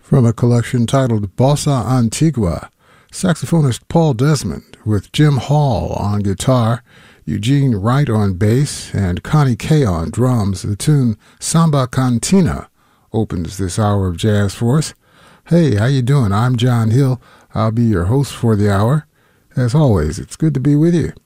From a collection titled Bossa Antigua, saxophonist Paul Desmond with Jim Hall on guitar, Eugene Wright on bass, and Connie Kay on drums. The tune Samba Cantina opens this hour of jazz for us. Hey, how you doing? I'm John Hill. I'll be your host for the hour. As always, it's good to be with you.